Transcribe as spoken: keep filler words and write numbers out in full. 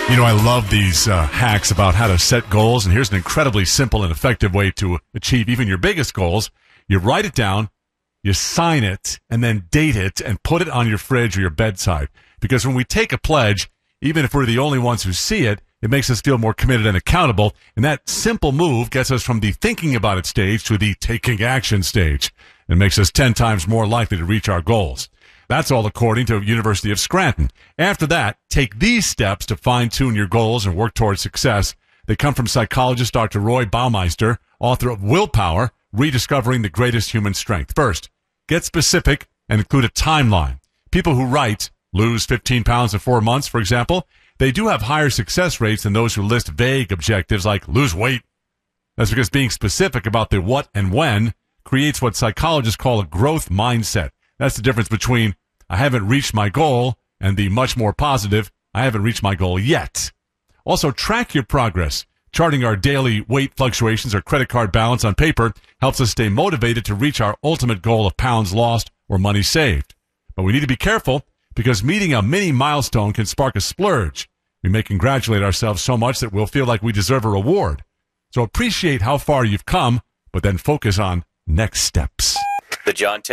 You know, I love these uh, hacks about how to set goals, and here's an incredibly simple and effective way to achieve even your biggest goals. You write it down, you sign it, and then date it and put it on your fridge or your bedside. Because when we take a pledge, even if we're the only ones who see it, it makes us feel more committed and accountable, and that simple move gets us from the thinking about it stage to the taking action stage. It makes us ten times more likely to reach our goals. That's all according to University of Scranton. After that, take these steps to fine-tune your goals and work towards success. They come from psychologist Doctor Roy Baumeister, author of Willpower, Rediscovering the Greatest Human Strength. First, get specific and include a timeline. People who write, lose fifteen pounds in four months, for example, they do have higher success rates than those who list vague objectives like lose weight. That's because being specific about the what and when creates what psychologists call a growth mindset. That's the difference between I haven't reached my goal and the much more positive I haven't reached my goal yet. Also, track your progress. Charting our daily weight fluctuations or credit card balance on paper helps us stay motivated to reach our ultimate goal of pounds lost or money saved. But we need to be careful because meeting a mini milestone can spark a splurge. We may congratulate ourselves so much that we'll feel like we deserve a reward. So appreciate how far you've come, but then focus on next steps. The John